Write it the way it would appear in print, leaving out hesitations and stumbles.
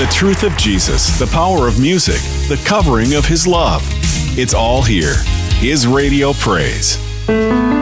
The truth of Jesus, the power of music, the covering of His love. It's all here. His Radio Praise.